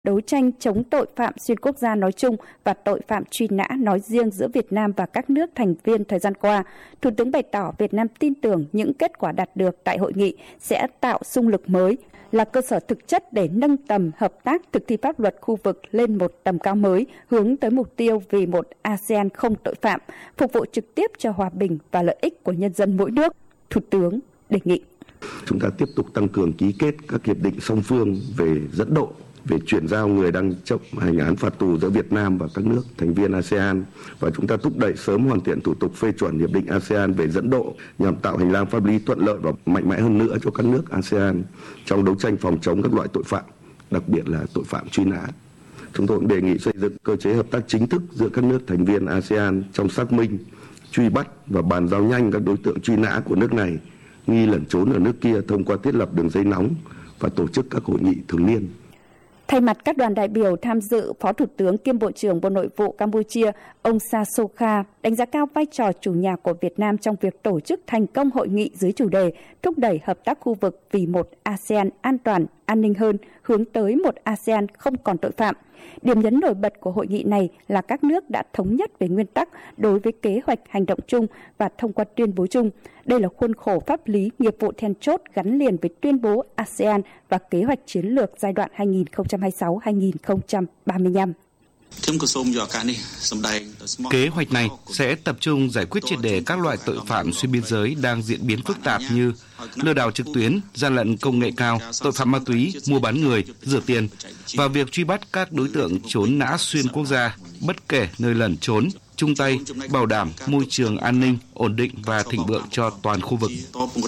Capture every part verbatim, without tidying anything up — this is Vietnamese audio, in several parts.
đấu tranh chống tội phạm xuyên quốc gia nói chung và tội phạm truy nã nói riêng giữa Việt Nam và các nước thành viên thời gian qua. Thủ tướng bày tỏ Việt Nam tin tưởng những kết quả đạt được tại hội nghị sẽ tạo xung lực mới, là cơ sở thực chất để nâng tầm hợp tác thực thi pháp luật khu vực lên một tầm cao mới, hướng tới mục tiêu vì một a sê an không tội phạm, phục vụ trực tiếp cho hòa bình và lợi ích của nhân dân mỗi nước. Thủ tướng đề nghị chúng ta tiếp tục tăng cường ký kết các hiệp định song phương về dẫn độ, về chuyển giao người đang chấp hành án phạt tù giữa Việt Nam và các nước thành viên a sê an, và chúng ta thúc đẩy sớm hoàn thiện thủ tục phê chuẩn hiệp định a sê an về dẫn độ nhằm tạo hành lang pháp lý thuận lợi và mạnh mẽ hơn nữa cho các nước a sê an trong đấu tranh phòng chống các loại tội phạm, đặc biệt là tội phạm truy nã. Chúng tôi cũng đề nghị xây dựng cơ chế hợp tác chính thức giữa các nước thành viên a sê an trong xác minh, truy bắt và bàn giao nhanh các đối tượng truy nã của nước này nghi lẩn trốn ở nước kia thông qua thiết lập đường dây nóng và tổ chức các hội nghị thường niên. Thay mặt các đoàn đại biểu tham dự, Phó Thủ tướng kiêm Bộ trưởng Bộ Nội vụ Campuchia, ông Sa Sokha đánh giá cao vai trò chủ nhà của Việt Nam trong việc tổ chức thành công hội nghị dưới chủ đề thúc đẩy hợp tác khu vực vì một a sê an an toàn, an ninh hơn, hướng tới một a sê an không còn tội phạm. Điểm nhấn nổi bật của hội nghị này là các nước đã thống nhất về nguyên tắc đối với kế hoạch hành động chung và thông qua tuyên bố chung. Đây là khuôn khổ pháp lý nghiệp vụ then chốt gắn liền với tuyên bố a sê an và kế hoạch chiến lược giai đoạn hai nghìn không trăm hai mươi sáu đến hai nghìn không trăm ba mươi lăm. Kế hoạch này sẽ tập trung giải quyết triệt để các loại tội phạm xuyên biên giới đang diễn biến phức tạp như lừa đảo trực tuyến, gian lận công nghệ cao, tội phạm ma túy, mua bán người, rửa tiền và việc truy bắt các đối tượng trốn nã xuyên quốc gia, bất kể nơi lẩn trốn, chung tay bảo đảm môi trường an ninh, ổn định và thịnh vượng cho toàn khu vực.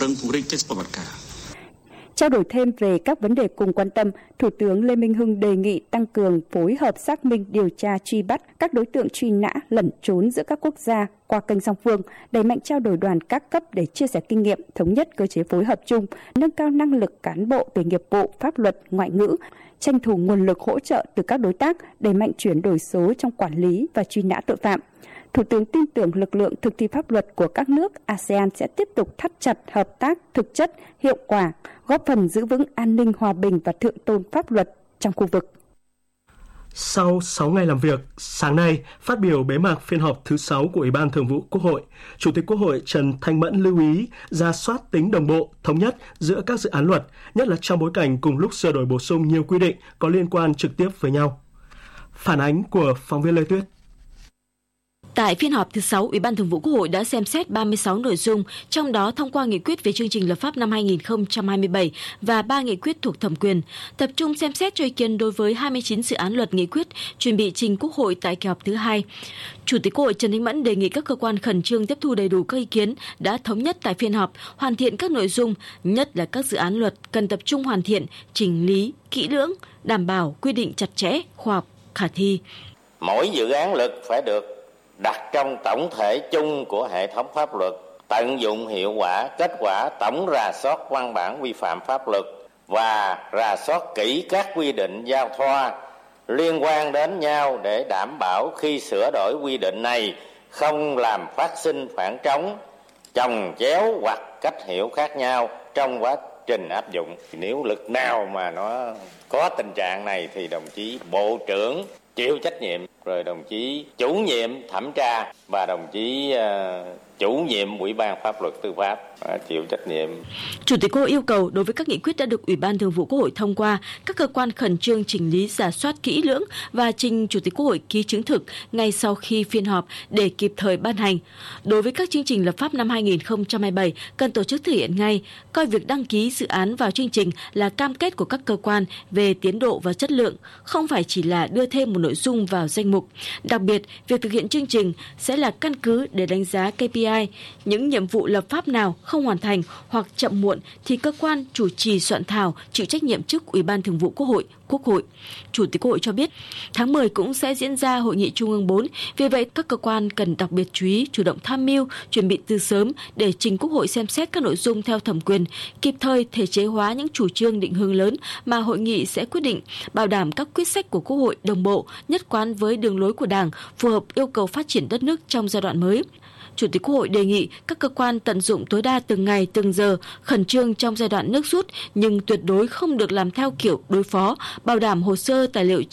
Trao đổi thêm về các vấn đề cùng quan tâm, Thủ tướng Lê Minh Hưng đề nghị tăng cường phối hợp xác minh điều tra truy bắt các đối tượng truy nã lẩn trốn giữa các quốc gia qua kênh song phương, đẩy mạnh trao đổi đoàn các cấp để chia sẻ kinh nghiệm, thống nhất cơ chế phối hợp chung, nâng cao năng lực cán bộ về nghiệp vụ, pháp luật, ngoại ngữ, tranh thủ nguồn lực hỗ trợ từ các đối tác, đẩy mạnh chuyển đổi số trong quản lý và truy nã tội phạm. Thủ tướng tin tưởng lực lượng thực thi pháp luật của các nước a sê an sẽ tiếp tục thắt chặt hợp tác thực chất, hiệu quả, góp phần giữ vững an ninh, hòa bình và thượng tôn pháp luật trong khu vực. Sau sáu ngày làm việc, sáng nay, phát biểu bế mạc phiên họp thứ sáu của Ủy ban Thường vụ Quốc hội, Chủ tịch Quốc hội Trần Thanh Mẫn lưu ý rà soát tính đồng bộ, thống nhất giữa các dự án luật, nhất là trong bối cảnh cùng lúc sửa đổi bổ sung nhiều quy định có liên quan trực tiếp với nhau. Phản ánh của phóng viên Lê Tuyết. Tại phiên họp thứ sáu, Ủy ban Thường vụ Quốc hội đã xem xét ba mươi sáu nội dung, trong đó thông qua nghị quyết về chương trình lập pháp năm hai nghìn không trăm hai mươi bảy và ba nghị quyết thuộc thẩm quyền, tập trung xem xét cho ý kiến đối với hai mươi chín dự án luật nghị quyết chuẩn bị trình Quốc hội tại kỳ họp thứ hai. Chủ tịch Quốc hội Trần Thanh Mẫn đề nghị các cơ quan khẩn trương tiếp thu đầy đủ các ý kiến đã thống nhất tại phiên họp, hoàn thiện các nội dung, nhất là các dự án luật cần tập trung hoàn thiện, chỉnh lý, kỹ lưỡng, đảm bảo quy định chặt chẽ, khoa học, khả thi. Mỗi dự án luật phải được đặt trong tổng thể chung của hệ thống pháp luật, tận dụng hiệu quả kết quả tổng rà soát văn bản vi phạm pháp luật và rà soát kỹ các quy định giao thoa liên quan đến nhau để đảm bảo khi sửa đổi quy định này không làm phát sinh phản trống, chồng chéo hoặc cách hiểu khác nhau trong quá trình áp dụng. Nếu luật nào mà nó có tình trạng này thì đồng chí Bộ trưởng chịu trách nhiệm, rồi đồng chí chủ nhiệm thẩm tra và đồng chí uh, chủ nhiệm Ủy ban Pháp luật Tư pháp uh, chịu trách nhiệm. Chủ tịch Quốc hội yêu cầu đối với các nghị quyết đã được Ủy ban Thường vụ Quốc hội thông qua, các cơ quan khẩn trương chỉnh lý, rà soát kỹ lưỡng và trình Chủ tịch Quốc hội ký chứng thực ngay sau khi phiên họp để kịp thời ban hành. Đối với các chương trình lập pháp năm hai nghìn không trăm hai mươi bảy, cần tổ chức thực hiện ngay, coi việc đăng ký dự án vào chương trình là cam kết của các cơ quan về tiến độ và chất lượng, không phải chỉ là đưa thêm một nội dung vào danh mục. Đặc biệt, việc thực hiện chương trình sẽ là căn cứ để đánh giá ca pê i. Những nhiệm vụ lập pháp nào không hoàn thành hoặc chậm muộn thì cơ quan chủ trì soạn thảo chịu trách nhiệm trước Ủy ban Thường vụ Quốc hội, Quốc hội. Chủ tịch Quốc hội cho biết, tháng mười cũng sẽ diễn ra Hội nghị Trung ương bốn, vì vậy các cơ quan cần đặc biệt chú ý chủ động tham mưu, chuẩn bị từ sớm để trình Quốc hội xem xét các nội dung theo thẩm quyền, kịp thời thể chế hóa những chủ trương định hướng lớn mà hội nghị sẽ quyết định, bảo đảm các quyết sách của Quốc hội đồng bộ, nhất quán với đường lối của Đảng, phù hợp yêu cầu phát triển đất nước trong giai đoạn mới. Chủ tịch Quốc hội đề nghị các cơ quan tận dụng tối đa từng ngày từng giờ, khẩn trương trong giai đoạn nước rút nhưng tuyệt đối không được làm theo kiểu đối phó, bảo đảm hồ sơ tài liệu